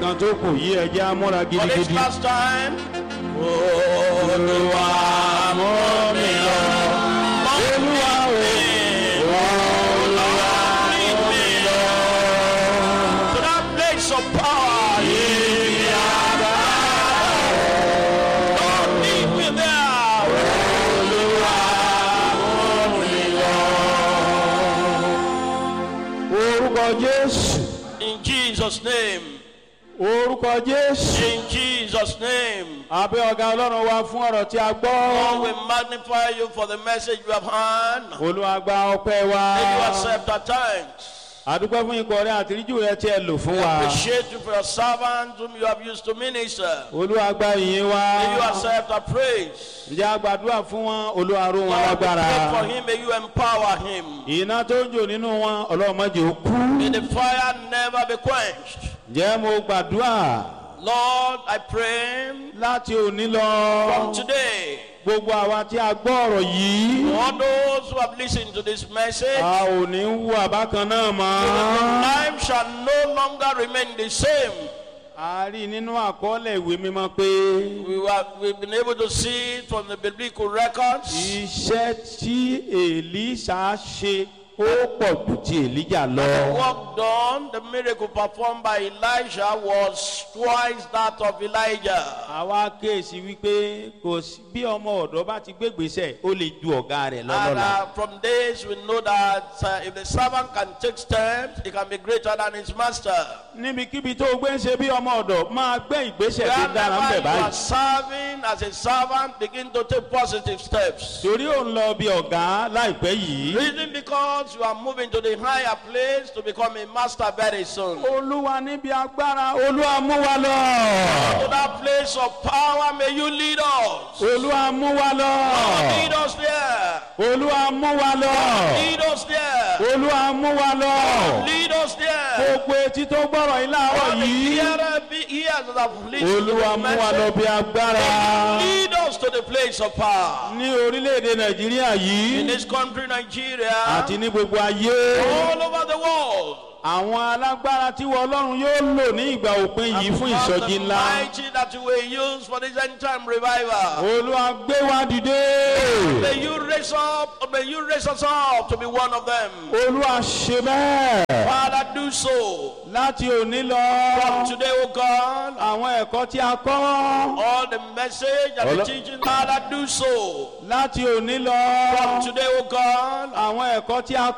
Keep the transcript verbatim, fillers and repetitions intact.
kan tó kù yí ẹjẹ́ amúra For this gidigidi. last time, Olúwa mú mi lọ. Olúwa o, Olúwa Lead me to that place of power. Lord, lead me there. orúkọ Jésù, In Jesus' name. orúkọ Jésù. In Jesus' name. Àbẹ́ ọ̀gá Ọlọ́run wa fún ọ̀rọ̀ tí a Lord, gbọ́. we magnify you for the message you have heard. Olúwa gba ọpẹ́ wa. May you accept our thanks. Àdúpẹ́ fún ikọ̀ rẹ àtìríjù rẹ tí ẹ lò fún We wa. appreciate you for your servants whom you have used to minister. Olúwa gba ìyìn wa. May you accept our praise. Ǹjẹ́ a gbàdúrà fún wọn, Olúwa ró wọn Lord, we lágbára. pray for him. May you empower him. Iná tó ń jò nínú wọn, Ọlọ́run má jẹ́ ó kú. May the fire never be quenched. Ǹjẹ́ mo gbàdúrà Lord, I pray láti òní lọ. from today, Gbogbo àwa tí a gbọ́ ọ̀rọ̀ yìí. all those who have listened to this message, A ò ní wú àbákan náà mọ́. life shall no longer remain the same. A rí nínú àkọọ́lẹ̀ ìwé mímọ́ pé We were, we've been able to see it from the biblical records. iṣẹ́ tí Èlíṣà ṣe ó pọ̀ jù ti Èlíjà lọ. The work done, the miracle performed by Elijah was twice that of Elijah. Àwa kéèsì wípé kò sí bí ọmọ ọ̀dọ́ bá ti gbégbèsè ó lè ju ọ̀gá rẹ̀ And lọ́lọ́la. uh, from this we know that uh, if the servant can take steps, he can be greater than his master. Níbikíbi tó o gbé ń ṣe bí ọmọ ọ̀dọ̀ máa gbé ìgbésẹ̀ tó dára ń Wherever bẹ̀ you are báyìí. serving as a servant, begin to take positive steps. Torí ò ń lọ bí ọ̀gá láìpẹ́ yìí. Reason because you are moving to the higher place to become a master very soon. To Olúwa níbi agbára, Olúwa mú wa lọ. that place of power, may you lead us. Olúwa mú wa lọ. Lead us there. Olúwa mú wa lọ. Lead us there. Olúwa mú wa lọ. Lead us there. Gbogbo etí tó gbọ́rọ̀ yìí láàárọ̀ All the yìí. hearer be- ears that have listened to Olúwa the mú wa lọ message, bí agbára. lead us to the place of power. Ní orílẹ̀-èdè Nàìjíríà In yìí this country, Nigeria, àti ní gbogbo ayé. all over the world, Àwọn alágbára tí wọ́n Ọlọ́run yóò lò ní ìgbà òpin yìí fún because ìsọjí the ńlá. mighty that you will use for this end time revival. Olúwa gbé wa dìde. May you raise up, may you raise us up to be one of them. Olúwa ṣe bẹ́ẹ̀. Father, do so. Láti òní lọ. From today, O God, Àwọn ẹ̀kọ́ tí a kọ́. all the message and the Olo- teaching, Father, do so. Láti òní lọ. From today, O God, Àwọn ẹ̀kọ́ tí a